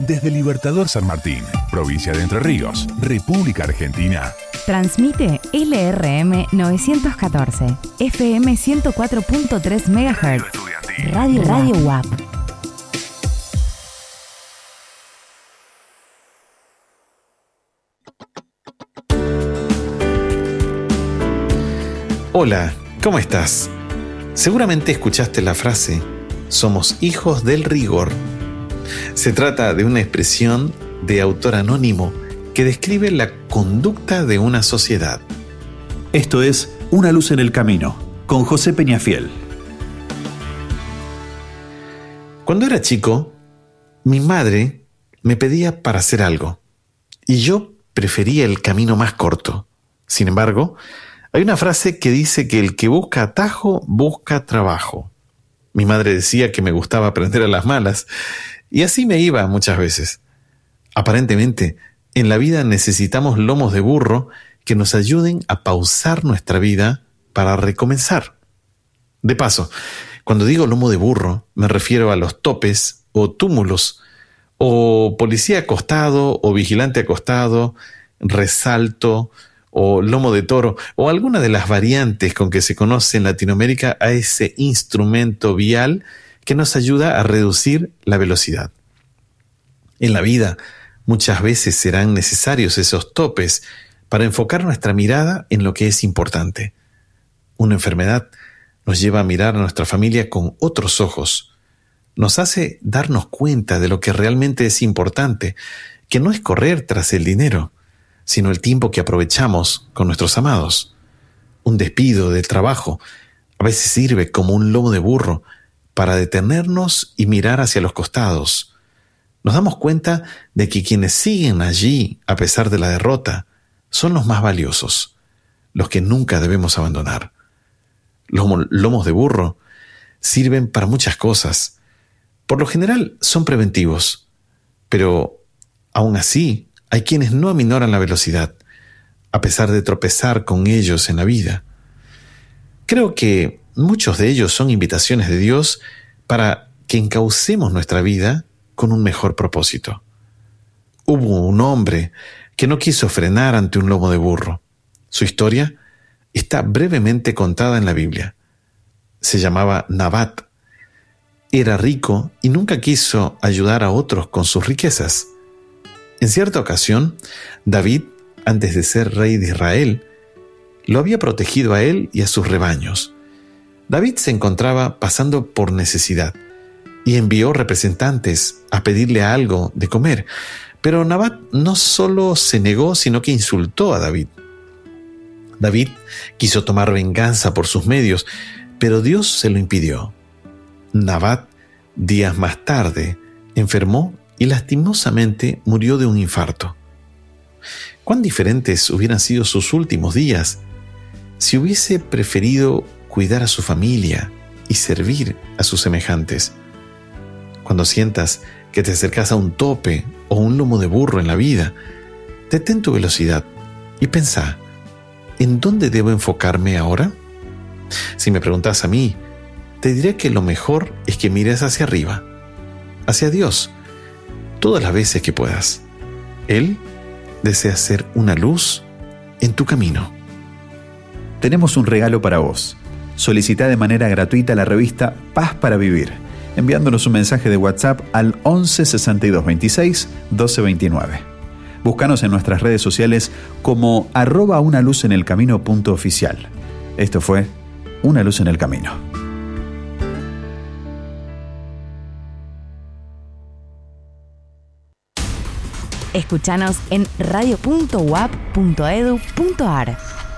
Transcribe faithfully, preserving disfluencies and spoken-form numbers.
Desde Libertador San Martín, provincia de Entre Ríos, República Argentina. Transmite L R M novecientos catorce, F M ciento cuatro punto tres megahertz. Radio Radio U A P. Hola, ¿cómo estás? Seguramente escuchaste la frase "somos hijos del rigor". Se trata de una expresión de autor anónimo que describe la conducta de una sociedad. Esto es Una luz en el camino, con José Peñafiel. Cuando era chico, mi madre me pedía para hacer algo, y yo prefería el camino más corto. Sin embargo, hay una frase que dice que el que busca atajo, busca trabajo. Mi madre decía que me gustaba aprender a las malas, y así me iba muchas veces. Aparentemente, en la vida necesitamos lomos de burro que nos ayuden a pausar nuestra vida para recomenzar. De paso, cuando digo lomo de burro, me refiero a los topes o túmulos, o policía acostado o vigilante acostado, resalto o lomo de toro, o alguna de las variantes con que se conoce en Latinoamérica a ese instrumento vial que nos ayuda a reducir la velocidad. En la vida, muchas veces serán necesarios esos topes para enfocar nuestra mirada en lo que es importante. Una enfermedad nos lleva a mirar a nuestra familia con otros ojos. Nos hace darnos cuenta de lo que realmente es importante, que no es correr tras el dinero, sino el tiempo que aprovechamos con nuestros amados. Un despido del trabajo a veces sirve como un lomo de burro para detenernos y mirar hacia los costados. Nos damos cuenta de que quienes siguen allí a pesar de la derrota son los más valiosos, los que nunca debemos abandonar. Los lomos de burro sirven para muchas cosas. Por lo general son preventivos, pero aún así hay quienes no aminoran la velocidad, a pesar de tropezar con ellos en la vida. Creo que muchos de ellos son invitaciones de Dios para que encaucemos nuestra vida con un mejor propósito. Hubo un hombre que no quiso frenar ante un lomo de burro. Su historia está brevemente contada en la Biblia. Se llamaba Nabat. Era rico y nunca quiso ayudar a otros con sus riquezas. En cierta ocasión, David, antes de ser rey de Israel, lo había protegido a él y a sus rebaños. David se encontraba pasando por necesidad y envió representantes a pedirle algo de comer. Pero Nabat no solo se negó, sino que insultó a David. David quiso tomar venganza por sus medios, pero Dios se lo impidió. Nabat, días más tarde, enfermó y lastimosamente murió de un infarto. ¿Cuán diferentes hubieran sido sus últimos días si hubiese preferido cuidar a su familia y servir a sus semejantes? Cuando sientas que te acercas a un tope o un lomo de burro en la vida, detén tu velocidad y pensá, ¿en dónde debo enfocarme ahora? Si me preguntas a mí, te diré que lo mejor es que mires hacia arriba, hacia Dios, todas las veces que puedas. Él desea ser una luz en tu camino. Tenemos un regalo para vos. Solicita de manera gratuita la revista Paz para Vivir, enviándonos un mensaje de WhatsApp al once sesenta y dos veintiséis doce veintinueve. Búscanos en nuestras redes sociales como arroba una luz en el camino punto oficial. Esto fue Una luz en el camino. Escúchanos en radio punto u a p punto edu punto a r.